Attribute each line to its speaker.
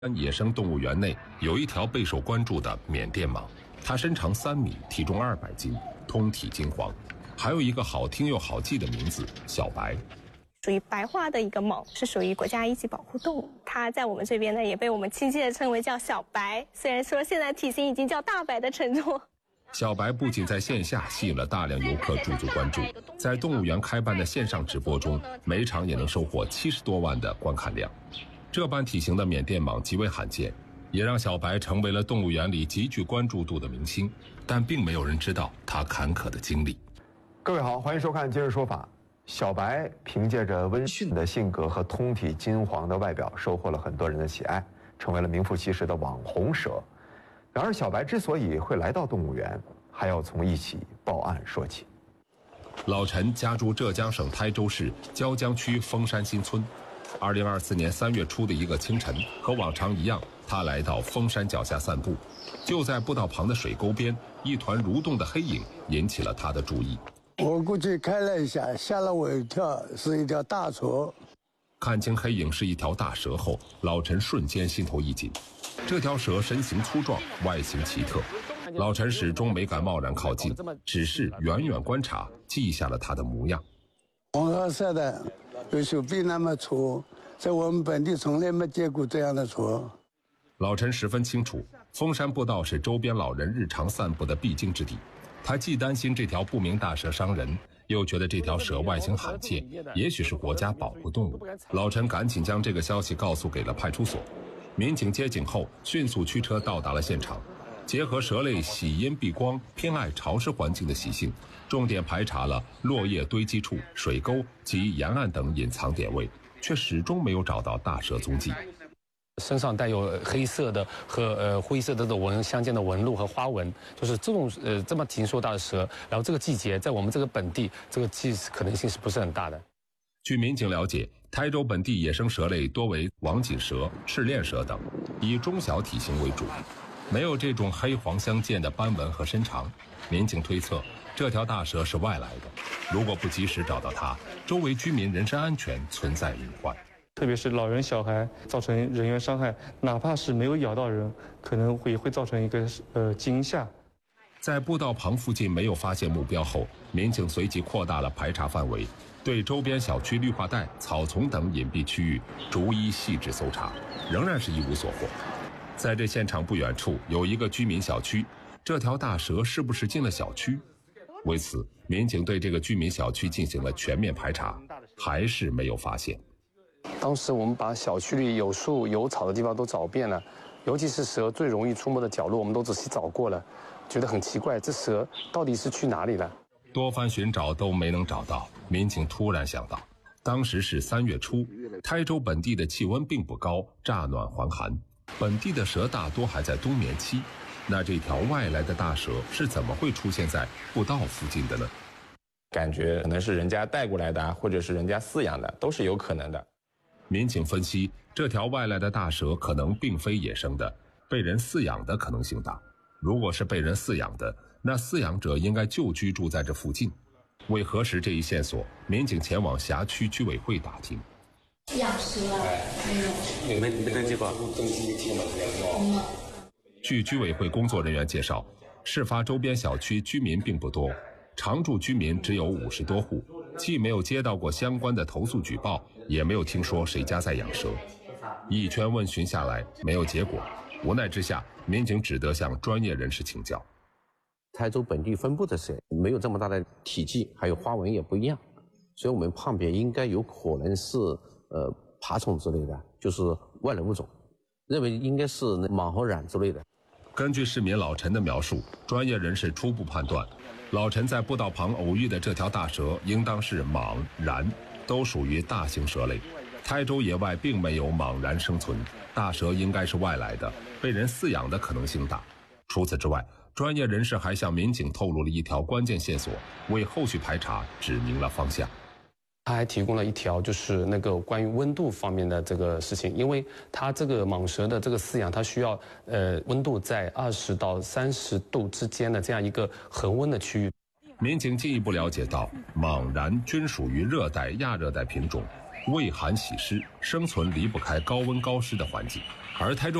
Speaker 1: 野生动物园内有一条备受关注的缅甸蟒，它身长3米，体重200斤，通体金黄，还有一个好听又好记的名字——小白。
Speaker 2: 属于白化的一个蟒，是属于国家一级保护动物。它在我们这边呢，也被我们亲切地称为叫小白。虽然说现在体型已经叫大白的程度。
Speaker 1: 小白不仅在线下吸引了大量游客驻足关注，在动物园开办的线上直播中，每场也能收获70多万的观看量。这般体型的缅甸蟒极为罕见，也让小白成为了动物园里极具关注度的明星，但并没有人知道他坎坷的经历。
Speaker 3: 各位好，欢迎收看《今日说法》。小白凭借着温驯的性格和通体金黄的外表，收获了很多人的喜爱，成为了名副其实的网红蛇。然而，小白之所以会来到动物园，还要从一起报案说起。
Speaker 1: 老陈家住浙江省台州市椒江区峰山新村。2024年3月初的一个清晨，和往常一样，他来到峰山脚下散步。就在步道旁的水沟边，一团蠕动的黑影引起了他的注意。
Speaker 4: 我过去看了一下，吓了我一跳，是一条大蛇。
Speaker 1: 看清黑影是一条大蛇后，老陈瞬间心头一紧。这条蛇身形粗壮，外形奇特，老陈始终没敢贸然靠近，只是远远观察，记下了它的模样。
Speaker 4: 红褐色的，有手臂那么粗，在我们本地从来没见过这样的蛇。
Speaker 1: 老陈十分清楚，峰山步道是周边老人日常散步的必经之地。他既担心这条不明大蛇伤人，又觉得这条蛇外形罕见，也许是国家保护动物。老陈赶紧将这个消息告诉给了派出所。民警接警后，迅速驱车到达了现场，结合蛇类喜阴避光、偏爱潮湿环境的习性，重点排查了落叶堆积处、水沟及沿岸等隐藏点位，却始终没有找到大蛇踪迹。
Speaker 5: 身上带有黑色的和灰色的这种相间的纹路和花纹，就是这种这么体型硕大的蛇，然后这个季节在我们这个本地这个可能性是不是很大的？
Speaker 1: 据民警了解，台州本地野生蛇类多为网锦蛇、赤链蛇等，以中小体型为主，没有这种黑黄相间的斑纹和身长。民警推测，这条大蛇是外来的，如果不及时找到它，周围居民人身安全存在隐患。
Speaker 6: 特别是老人小孩造成人员伤害，哪怕是没有咬到人，可能会造成一个惊吓。
Speaker 1: 在步道旁附近没有发现目标后，民警随即扩大了排查范围，对周边小区绿化带、草丛等隐蔽区域逐一细致搜查，仍然是一无所获。在这现场不远处有一个居民小区，这条大蛇是不是进了小区？为此，民警对这个居民小区进行了全面排查，还是没有发现。
Speaker 5: 当时我们把小区里有树有草的地方都找遍了，尤其是蛇最容易出没的角落，我们都仔细找过了，觉得很奇怪，这蛇到底是去哪里了？
Speaker 1: 多番寻找都没能找到，民警突然想到，当时是3月初，台州本地的气温并不高，乍暖还寒，本地的蛇大多还在冬眠期，那这条外来的大蛇是怎么会出现在步道附近的呢？
Speaker 7: 感觉可能是人家带过来的，或者是人家饲养的，都是有可能的。
Speaker 1: 民警分析，这条外来的大蛇可能并非野生的，被人饲养的可能性大。如果是被人饲养的，那饲养者应该就居住在这附近。为核实这一线索，民警前往辖区居委会打听。
Speaker 8: 养蛇
Speaker 7: 没登记过？登记了。
Speaker 1: 据居委会工作人员介绍，事发周边小区居民并不多，常住居民只有50多户，既没有接到过相关的投诉举报，也没有听说谁家在养蛇。一圈问询下来没有结果，无奈之下，民警只得向专业人士请教。
Speaker 9: 台州本地分布的蛇没有这么大的体积，还有花纹也不一样，所以我们判别应该有可能是爬虫之类的，就是外来物种，认为应该是蟒和蚺之类的。
Speaker 1: 根据市民老陈的描述，专业人士初步判断，老陈在步道旁偶遇的这条大蛇应当是蟒、蚺，都属于大型蛇类。台州野外并没有蟒蚺生存，大蛇应该是外来的，被人饲养的可能性大。除此之外，专业人士还向民警透露了一条关键线索，为后续排查指明了方向。
Speaker 5: 他还提供了一条，就是那个关于温度方面的这个事情，因为它这个蟒蛇的这个饲养，它需要温度在20到30度之间的这样一个恒温的区域。
Speaker 1: 民警进一步了解到，蟒、蚺均属于热带、亚热带品种， 畏寒喜湿，生存离不开高温高湿的环境，而台中